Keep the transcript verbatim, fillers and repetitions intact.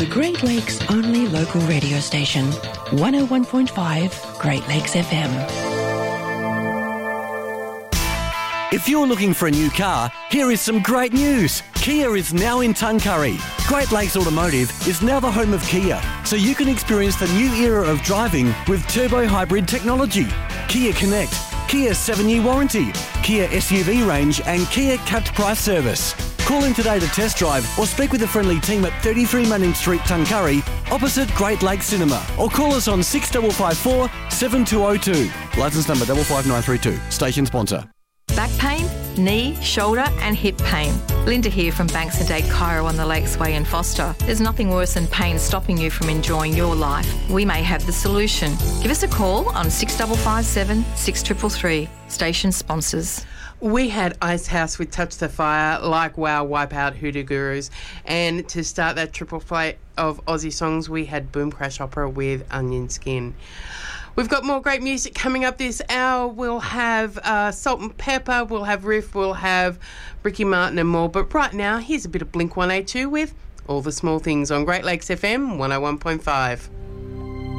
The Great Lakes only local radio station, one oh one point five Great Lakes F M. If you're looking for a new car, here is some great news. Kia is now in Tuncurry. Great Lakes Automotive is now the home of Kia, so you can experience the new era of driving with turbo hybrid technology. Kia Connect, Kia seven-year warranty, Kia S U V range and Kia capped price service. Call in today to test drive or speak with a friendly team at thirty-three Manning Street, Tuncurry, opposite Great Lakes Cinema, or call us on six five five four, seven two oh two. Licence number five five nine three two. Station sponsor. Back pain, knee, shoulder and hip pain. Linda here from Banks and Dade Chiro on the Lakesway in Foster. There's nothing worse than pain stopping you from enjoying your life. We may have the solution. Give us a call on six five five seven, six three three three. Station sponsors. We had Icehouse with Touch the Fire, Like Wow, Wipeout, Hoodoo Gurus. And to start that triple play of Aussie songs, we had Boom Crash Opera with Onion Skin. We've got more great music coming up this hour. We'll have uh, Salt and Pepper, we'll have Riff, we'll have Ricky Martin and more. But right now, here's a bit of Blink one eighty-two with All the Small Things on Great Lakes F M one oh one point five.